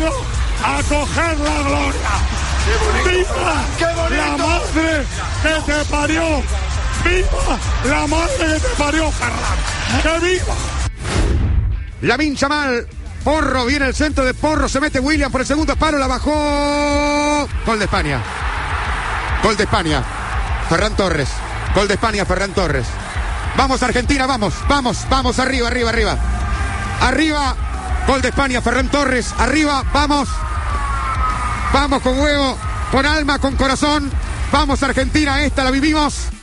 venido a coger la gloria. ¡Viva la madre que te parió! ¡Viva la madre que te parió, Ferran! ¡Que viva! Lamine Yamal, Porro, viene el centro de Porro, se mete William por el segundo palo, la bajó. Gol de España. Gol de España. Ferran Torres. Gol de España, Ferran Torres. Vamos Argentina, vamos, arriba. Arriba, gol de España, Ferran Torres, arriba, vamos. Vamos con huevo, con alma, con corazón. Vamos Argentina, esta la vivimos.